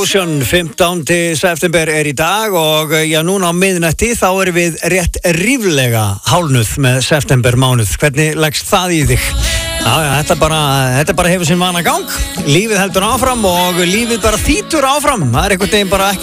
Illusion, 15. september í dag og já, núna á miðnætti þá erum við rétt ríflega hálnuð með september mánuð. Hvernig leggst það í þig? Já, þetta bara hefur sinn vana gang. Lífið heldur áfram og lífið bara þýtur áfram. Það einhvern veginn bara